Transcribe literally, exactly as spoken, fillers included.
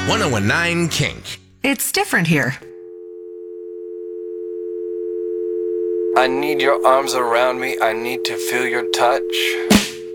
one oh nine Kink. It's different here. I need your arms around me. I need to feel your touch.